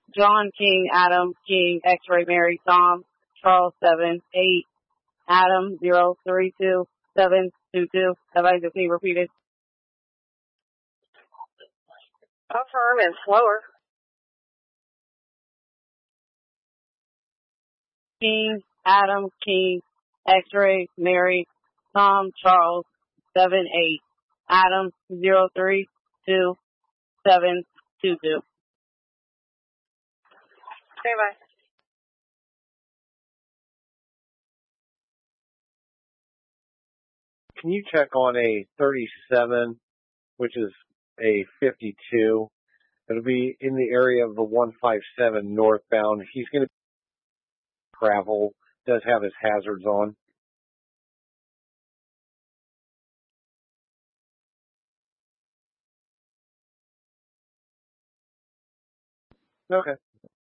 John King, Adam King, X-ray Mary, Tom, Charles 7-8, Adam 032722. Have I just need repeated? Affirm and slower. King, Adam King, X-ray Mary, Tom, Charles 7-8, Adam 032722. Stand by. Can you check on a 37, which is a 52? It'll be in the area of the 157 northbound. He's going to travel, does have his hazards on. Okay.